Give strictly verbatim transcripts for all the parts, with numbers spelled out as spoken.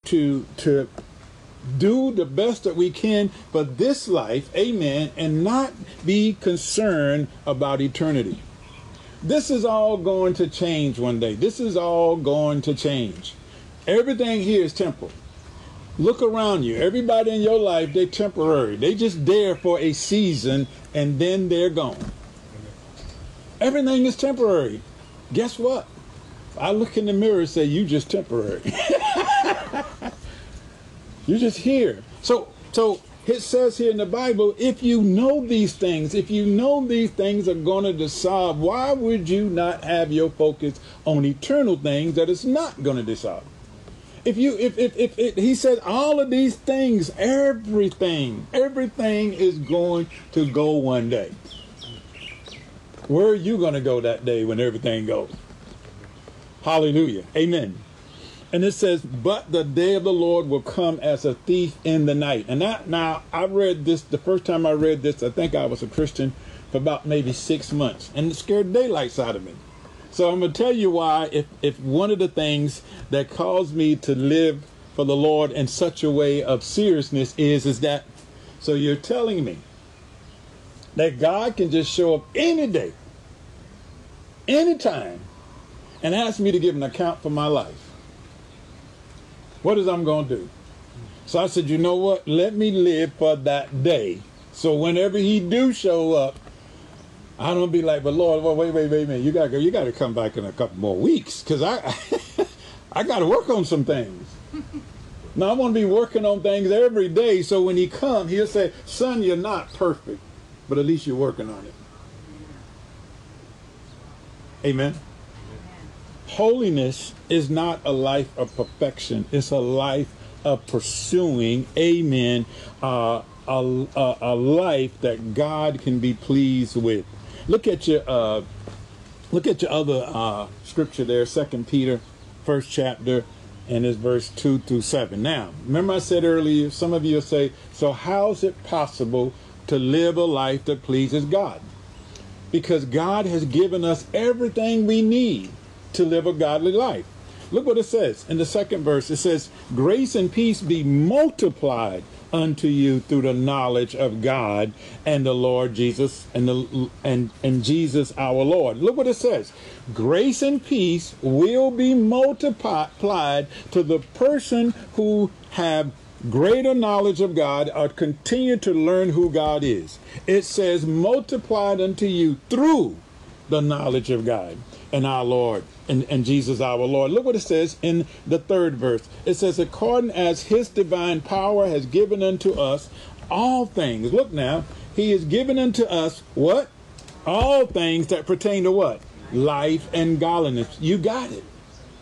to to do the best that we can for this life, amen, and not be concerned about eternity. This is all going to change one day. This is all going to change. Everything here is temporal. Look around you. Everybody in your life, they're temporary. They just there for a season and then they're gone. Everything is temporary. Guess what? I look in the mirror and say, you just temporary. You're just here. So, so it says here in the Bible, if you know these things, if you know these things are going to decide, why would you not have your focus on eternal things that is not going to decide? If you, if, if, if, if he said all of these things, everything, everything is going to go one day. Where are you going to go that day when everything goes? Hallelujah. Amen. And it says, but the day of the Lord will come as a thief in the night. And that, now, I read this, the first time I read this, I think I was a Christian for about maybe six months. And it scared daylights out of me. So I'm going to tell you why, if, if one of the things that caused me to live for the Lord in such a way of seriousness is, is that, so you're telling me that God can just show up any day, anytime, and ask me to give an account for my life. What is I'm going to do? So I said, you know what? Let me live for that day. So whenever he do show up, I don't be like, but Lord, well, wait, wait, wait a minute. You got to you got to come back in a couple more weeks because I, I got to work on some things. Now I want to be working on things every day. So when he come, he'll say, son, you're not perfect, but at least you're working on it. Amen. Holiness is not a life of perfection. It's a life of pursuing, amen, uh, a, a, a life that God can be pleased with. Look at your uh, look at your other uh, scripture there, Second Peter, first chapter, and it's verse two through seven. Now, remember I said earlier, some of you will say, so how is it possible to live a life that pleases God? Because God has given us everything we need to live a godly life. Look what it says in the second verse. It says, grace and peace be multiplied unto you through the knowledge of God and the Lord Jesus and the and and Jesus our Lord. Look what it says. Grace and peace will be multiplied to the person who have greater knowledge of God or continue to learn who God is. It says multiplied unto you through the knowledge of God and our Lord and, and Jesus our Lord. Look what it says in the third verse. It says, according as his divine power has given unto us all things. Look now, he has given unto us what? All things that pertain to what? Life and godliness. You got it.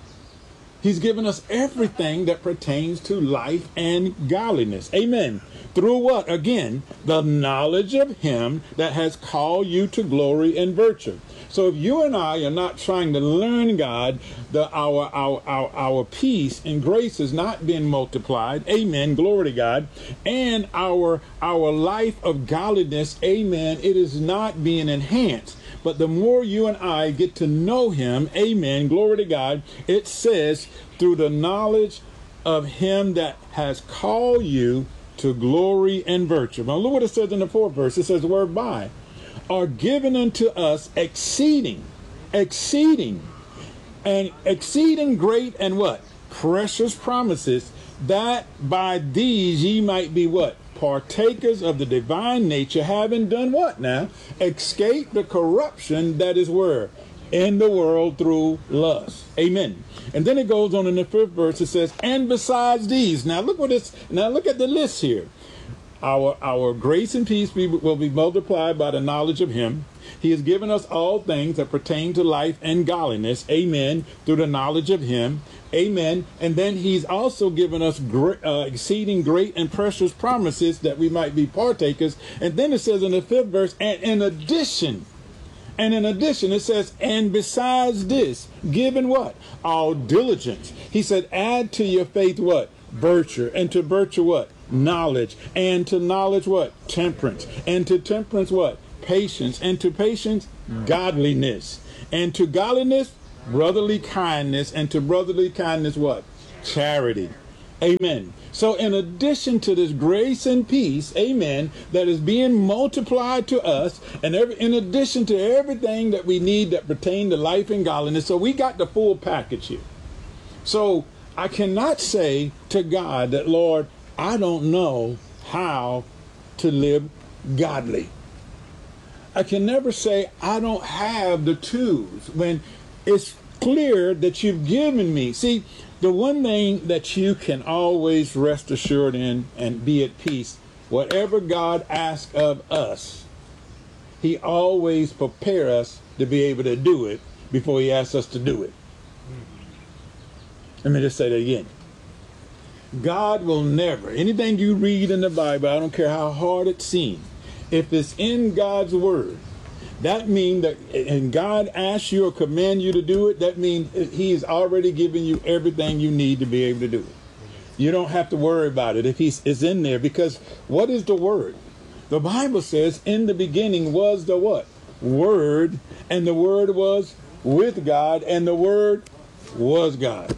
He's given us everything that pertains to life and godliness. Amen. Through what? Again, the knowledge of him that has called you to glory and virtue. So if you and I are not trying to learn God, the our our our, our peace and grace is not being multiplied. Amen. Glory to God. And our our life of godliness, amen, it is not being enhanced. But the more you and I get to know him, amen, glory to God, it says through the knowledge of him that has called you to glory and virtue. Now look what it says in the fourth verse. It says, whereby are given unto us exceeding, exceeding, and exceeding great and what? Precious promises, that by these ye might be what? Partakers of the divine nature, having done what now? Escape the corruption that is where? In the world through lust. Amen. And then it goes on in the fifth verse. It says, and besides these. Now look what it's, now look at the list here. Our, our grace and peace be, will be multiplied by the knowledge of him. He has given us all things that pertain to life and godliness. Amen. Through the knowledge of him. Amen. And then he's also given us great, uh, exceeding great and precious promises that we might be partakers. And then it says in the fifth verse, and in addition, and in addition, it says, and besides this, given what? All diligence. He said, add to your faith what? Virtue. And to virtue what? Knowledge. And to knowledge what? Temperance. And to temperance what? Patience. And to patience, godliness. And to godliness, brotherly kindness. And to brotherly kindness what? Charity. Amen. So in addition to this grace and peace, amen, that is being multiplied to us, and every, in addition to everything that we need that pertain to life and godliness, so we got the full package here. So I cannot say to God that, Lord, I don't know how to live godly. I can never say I don't have the tools when it's clear that you've given me. See, the one thing that you can always rest assured in and be at peace, whatever God asks of us, he always prepares us to be able to do it before he asks us to do it. Let me just say that again. God will never, anything you read in the Bible, I don't care how hard it seems, if it's in God's word, that means that, and God asks you or command you to do it, that means he is already giving you everything you need to be able to do it. You don't have to worry about it if he's is in there, because what is the word? The Bible says in the beginning was the what? Word, and the word was with God, and the word was God.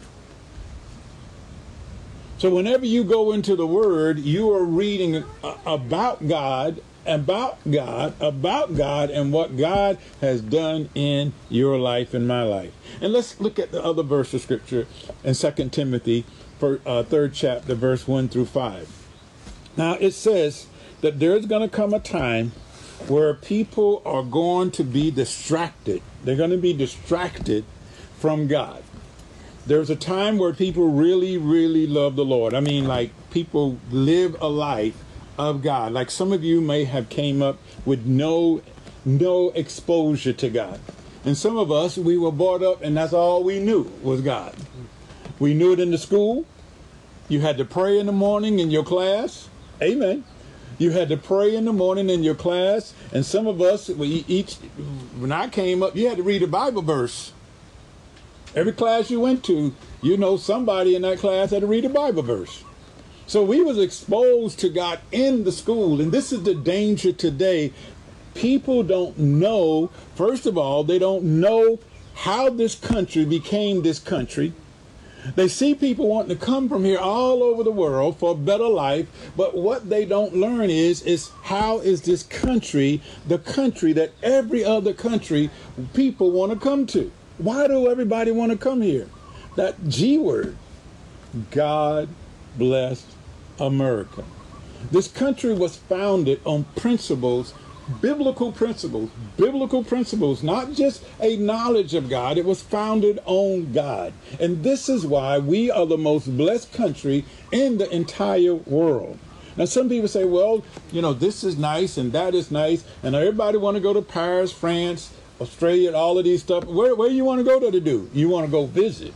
So whenever you go into the word, you are reading about God, about God, about God, and what God has done in your life and my life. And let's look at the other verse of scripture in Second Timothy, for, uh, third chapter, verse one through five. Now it says that there's going to come a time where people are going to be distracted. They're going to be distracted from God. There's a time where people really, really love the Lord. I mean, like, people live a life of God. Like some of you may have came up with no no exposure to God. And some of us, we were brought up and that's all we knew was God. We knew it in the school. You had to pray in the morning in your class. Amen. You had to pray in the morning in your class. And some of us, we each, when I came up, you had to read a Bible verse. Every class you went to, you know, somebody in that class had to read a Bible verse. So we was exposed to God in the school. And this is the danger today. People don't know, first of all, they don't know how this country became this country. They see people wanting to come from here all over the world for a better life. But what they don't learn is, is how is this country the country that every other country people want to come to? Why do everybody want to come here? That G word, God bless America. This country was founded on principles, biblical principles, biblical principles, not just a knowledge of God. It was founded on God. And this is why we are the most blessed country in the entire world. Now, some people say, well, you know, this is nice and that is nice. And everybody want to go to Paris, France, Australia, all of these stuff. Where, where you want to go to, to do? You want to go visit.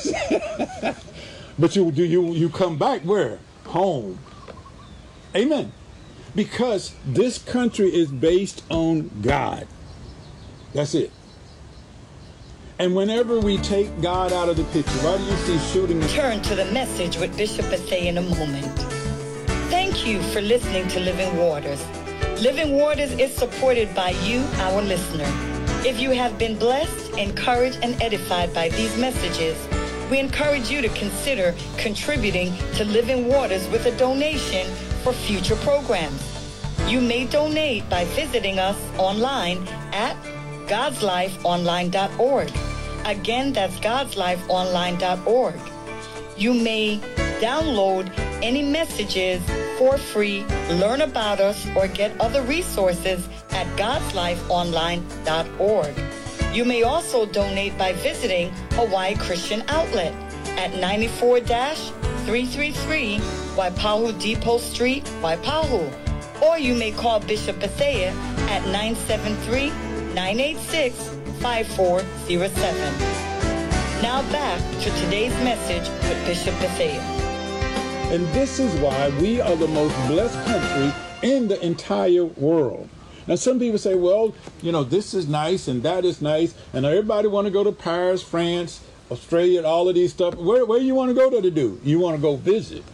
But you, do you, you come back where? Home. Amen. Because this country is based on God. That's it. And whenever we take God out of the picture, why do you see shooting? Turn to the message with Bishop Bethea in a moment. Thank you for listening to Living Waters. Living Waters is supported by you, our listener. If you have been blessed, encouraged, and edified by these messages, we encourage you to consider contributing to Living Waters with a donation for future programs. You may donate by visiting us online at gods life online dot org. Again, that's gods life online dot org. You may download any messages for free, learn about us, or get other resources at gods life online dot org. You may also donate by visiting Hawaii Christian Outlet at ninety-four three thirty-three Waipahu Depot Street, Waipahu. Or you may call Bishop Bethea at nine seven three, nine eight six, five four zero seven. Now back to today's message with Bishop Bethea. And this is why we are the most blessed country in the entire world. Now, some people say, well, you know, this is nice and that is nice. And everybody want to go to Paris, France, Australia, all of these stuff. Where, where you want to go to, to do? You want to go visit.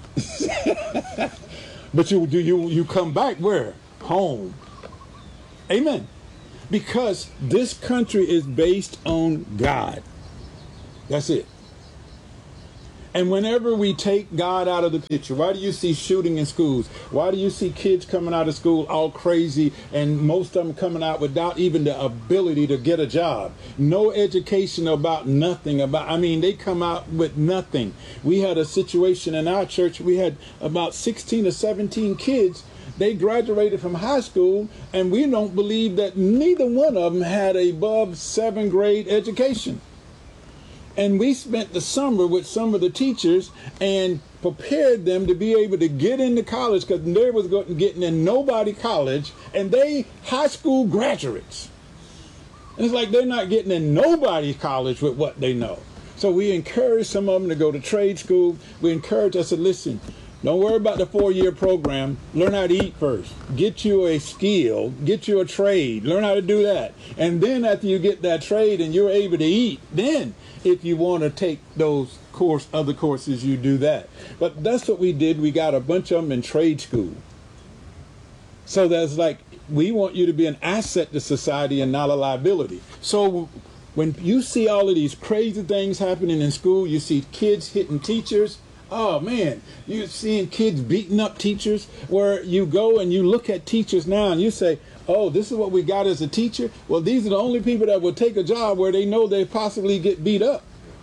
But you do you you come back where? Home. Amen. Because this country is based on God. That's it. And whenever we take God out of the picture, why do you see shooting in schools? Why do you see kids coming out of school all crazy, and most of them coming out without even the ability to get a job? No education about nothing about, I mean, they come out with nothing. We had a situation in our church. We had about sixteen or seventeen kids. They graduated from high school, and we don't believe that neither one of them had a above seventh grade education. And we spent the summer with some of the teachers and prepared them to be able to get into college, because they was getting in nobody college, and they high school graduates. And it's like they're not getting in nobody college with what they know. So we encourage some of them to go to trade school. We encourage, I said, listen, don't worry about the four-year program. Learn how to eat first. Get you a skill. Get you a trade. Learn how to do that. And then after you get that trade and you're able to eat, then if you want to take those course, other courses, you do that. But that's what we did. We got a bunch of them in trade school. So that's like, we want you to be an asset to society and not a liability. So when you see all of these crazy things happening in school, you see kids hitting teachers. Oh man, you're seeing kids beating up teachers, where you go and you look at teachers now and you say, oh, this is what we got as a teacher. Well, these are the only people that will take a job where they know they possibly get beat up.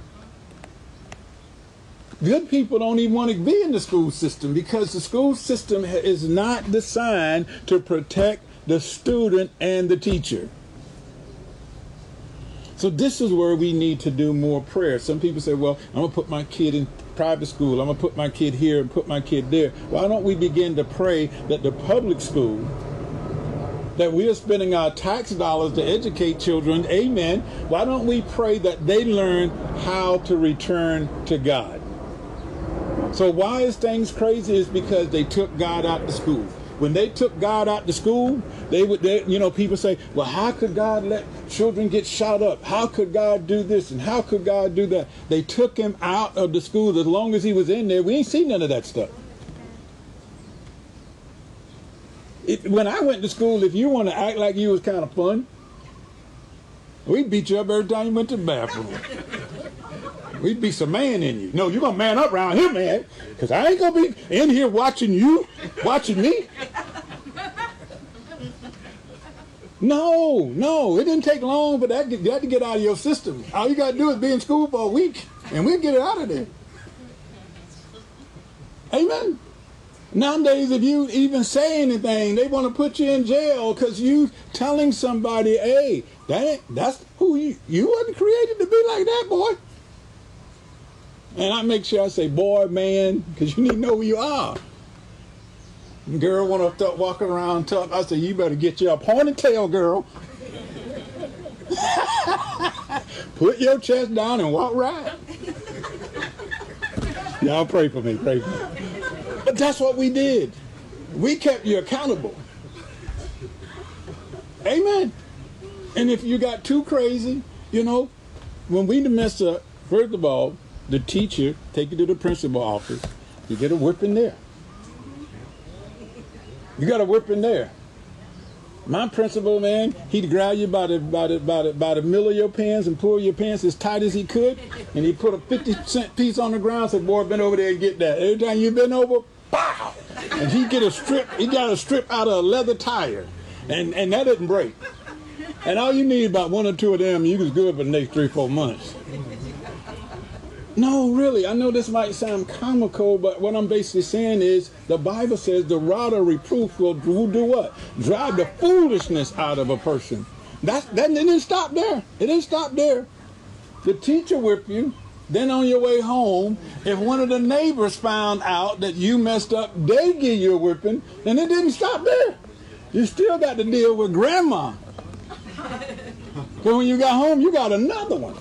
Good people don't even want to be in the school system, because the school system is not designed to protect the student and the teacher. So this is where we need to do more prayer. Some people say, well, I'm going to put my kid in private school. I'm going to put my kid here and put my kid there. Why don't we begin to pray that the public school, that we are spending our tax dollars to educate children, amen, why don't we pray that they learn how to return to God? So why is things crazy? Is because they took God out to school. When they took God out to school, they would, they, you know, people say, well, how could God let children get shot up? How could God do this? And how could God do that? They took him out of the school. As long as he was in there, we ain't seen none of that stuff. It, when I went to school, if you want to act like you was kind of fun, we beat you up every time you went to the bathroom. We'd be some man in you. No, you're going to man up around here, man, because I ain't going to be in here watching you, watching me. No, no, it didn't take long for that, that to get out of your system. All you got to do is be in school for a week, and we'll get it out of there. Amen. Nowadays, if you even say anything, they want to put you in jail because you telling somebody, hey, that ain't, that's who you, you wasn't created to be like that, boy. And I make sure I say, boy, man, because you need to know who you are. And girl want to start walking around tough. I say, you better get your ponytail, girl. Put your chest down and walk right. Y'all pray for me, pray for me. But that's what we did. We kept you accountable. Amen. And if you got too crazy, you know, when we mess up, first of all, the teacher take you to the principal office. You get a whipping there. You got a whipping there. My principal, man, he'd grab you by the by the by the by the middle of your pants and pull your pants as tight as he could, and he put a fifty cent piece on the ground. Said, "Boy, bend over there and get that." Every time you bend over, pow! And he get a strip. He got a strip out of a leather tire, and and that didn't break. And all you need about one or two of them, you was good for the next three, four months. No, really, I know this might sound comical, but what I'm basically saying is the Bible says the rod of reproof will do, do what? Drive the foolishness out of a person. That's, that didn't stop there. It didn't stop there. The teacher whipped you. Then on your way home, if one of the neighbors found out that you messed up, they give you a whipping, and it didn't stop there. You still got to deal with grandma. But when you got home, you got another one.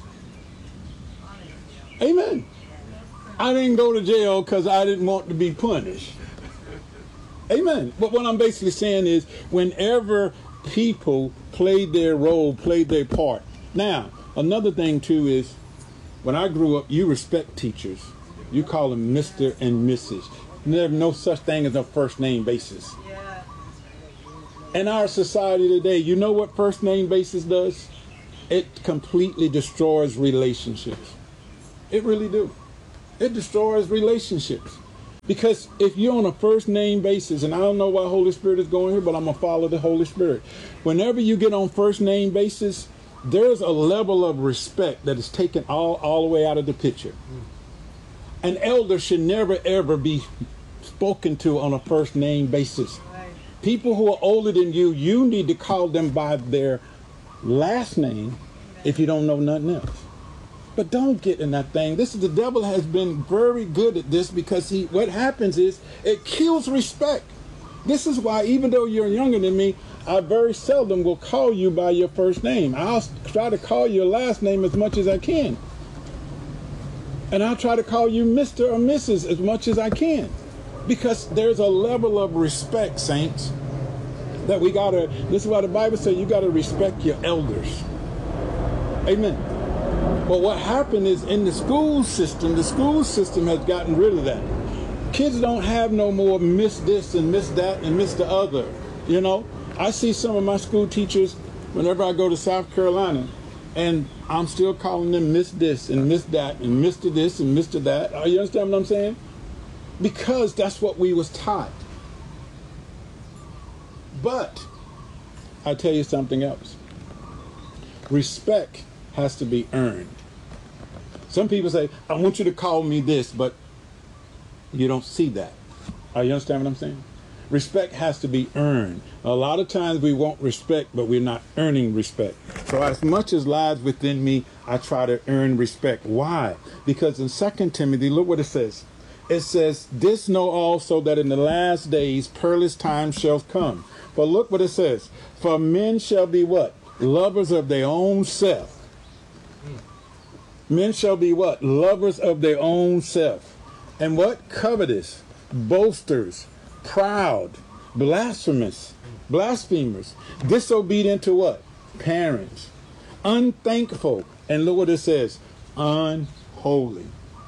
Amen. I didn't go to jail because I didn't want to be punished. Amen. But what I'm basically saying is whenever people played their role, played their part. Now, another thing too is when I grew up, you respect teachers. You call them Mister and Missus There's no such thing as a first name basis. In our society today, you know what first name basis does? It completely destroys relationships. It really do. It destroys relationships. Because if you're on a first name basis, and I don't know why Holy Spirit is going here, but I'm going to follow the Holy Spirit. Whenever you get on first name basis, there's a level of respect that is taken all, all the way out of the picture. An elder should never, ever be spoken to on a first name basis. People who are older than you, you need to call them by their last name if you don't know nothing else. But don't get in that thing. This is the devil has been very good at this, because he what happens is it kills respect. This is why, even though you're younger than me, I very seldom will call you by your first name. I'll try to call your last name as much as I can. And I'll try to call you Mister or Missus as much as I can. Because there's a level of respect, saints, that we gotta, this is why the Bible says you gotta respect your elders. Amen. But what happened is, in the school system, the school system has gotten rid of that. Kids don't have no more miss this and miss that and miss the other. You know, I see some of my school teachers whenever I go to South Carolina, and I'm still calling them Miss this and Miss that and Mister this and Mister that. Oh, you understand what I'm saying? Because that's what we was taught. But I tell you something else. Respect has to be earned. Some people say, I want you to call me this, but you don't see that. Are you understand what I'm saying? Respect has to be earned. A lot of times we want respect, but we're not earning respect. So as much as lies within me, I try to earn respect. Why? Because in Second Timothy, look what it says. It says, this know also that in the last days perilous times shall come. But look what it says. For men shall be what? Lovers of their own self. Men shall be what? Lovers of their own self. And what? Covetous, boasters, proud, blasphemous, blasphemers, disobedient to what? Parents, unthankful, and look what it says, unholy.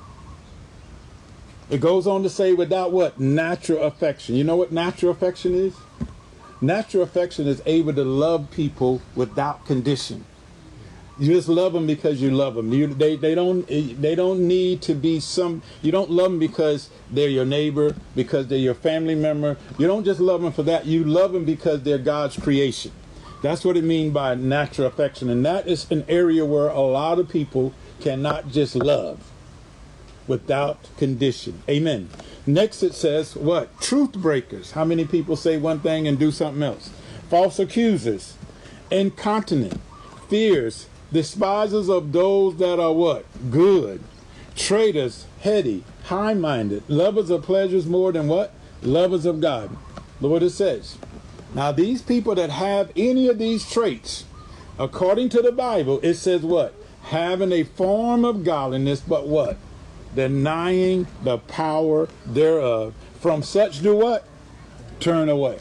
It goes on to say without what? Natural affection. You know what natural affection is? Natural affection is able to love people without condition. You just love them because you love them. You, they, they don't they don't need to be some, you don't love them because they're your neighbor, because they're your family member. You don't just love them for that. You love them because they're God's creation. That's what it means by natural affection. And that is an area where a lot of people cannot just love without condition. Amen. Next it says what? Truth breakers. How many people say one thing and do something else? False accusers, incontinent, fears, despisers of those that are what? Good. Traitors, heady, high-minded, lovers of pleasures more than what? Lovers of God. Look what it says. Now these people that have any of these traits, according to the Bible, it says what? Having a form of godliness, but what? Denying the power thereof. From such do what? Turn away.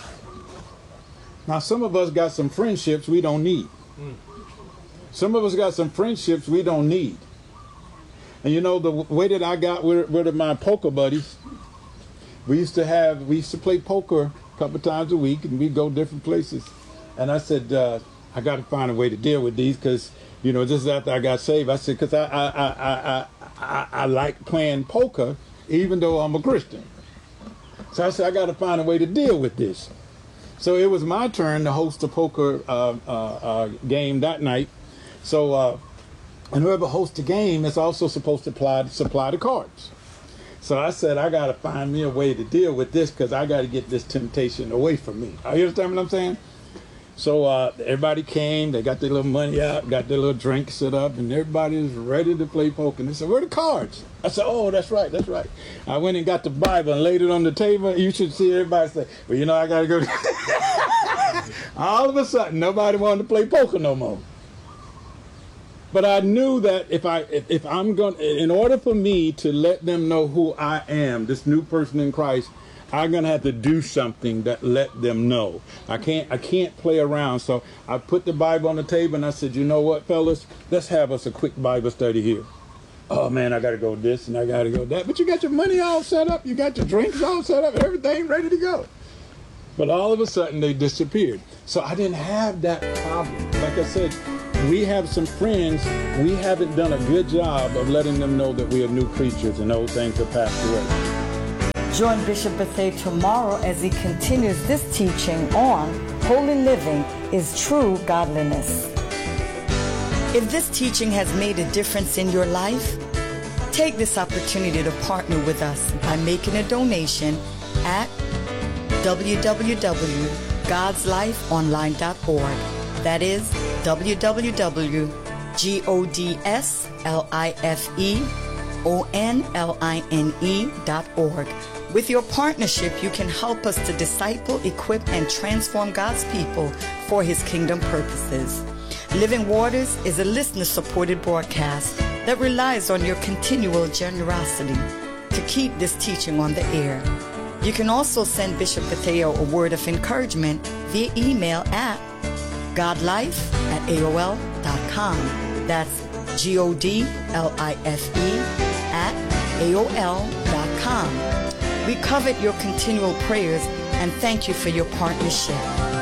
Now some of us got some friendships we don't need. Mm. Some of us got some friendships we don't need. And you know, the way that I got with, with my poker buddies, we used to have, we used to play poker a couple times a week, and we'd go different places. And I said, uh, I got to find a way to deal with these, because, you know, just after I got saved, I said, because I, I, I, I, I, I like playing poker, even though I'm a Christian. So I said, I got to find a way to deal with this. So it was my turn to host a poker uh, uh, uh, game that night. So, uh, and whoever hosts the game is also supposed to apply, supply the cards. So I said, I got to find me a way to deal with this, because I got to get this temptation away from me. Are you understand what I'm saying? So uh, everybody came, they got their little money out, got their little drink set up, and everybody was ready to play poker. And they said, where are the cards? I said, oh, that's right, that's right. I went and got the Bible and laid it on the table. You should see everybody say, well, you know, I got to go. All of a sudden, nobody wanted to play poker no more. But I knew that if I, if, if I'm going, in order for me to let them know who I am, this new person in Christ, I'm gonna have to do something that let them know. I can't, I can't play around. So I put the Bible on the table and I said, you know what, fellas, let's have us a quick Bible study here. Oh man, I gotta go this and I gotta go that. But you got your money all set up, you got your drinks all set up, everything ready to go. But all of a sudden they disappeared. So I didn't have that problem. Like I said, We have some friends, we haven't done a good job of letting them know that we are new creatures and old things have passed away. Join Bishop Bethea tomorrow as he continues this teaching on holy living is true godliness. If this teaching has made a difference in your life, take this opportunity to partner with us by making a donation at w w w dot gods life online dot org. That is w w w dot gods life dot org. With your partnership, you can help us to disciple, equip, and transform God's people for His kingdom purposes. Living Waters is a listener-supported broadcast that relies on your continual generosity to keep this teaching on the air. You can also send Bishop Bethea a word of encouragement via email at godlife at A O L dot com. That's G O D L I F E at A O L dot com. We covet your continual prayers and thank you for your partnership.